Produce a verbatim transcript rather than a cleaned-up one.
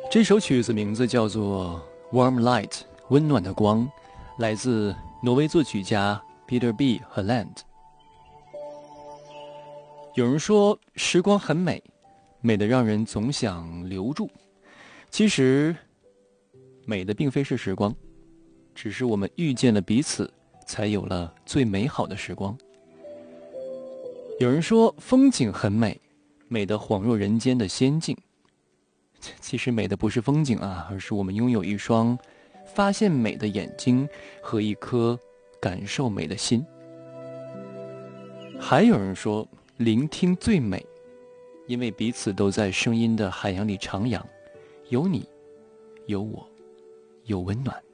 这首曲子名字叫做 Warm Light 温暖的光，来自挪威作曲家 Peter B. Holland。 有人说时光很美，美得让人总想留住。其实美的并非是时光，只是我们遇见了彼此，才有了最美好的时光。有人说风景很美，美得恍若人间的仙境。其实美的不是风景啊，而是我们拥有一双发现美的眼睛和一颗感受美的心。还有人说聆听最美，因为彼此都在声音的海洋里徜徉，有你有我有温暖。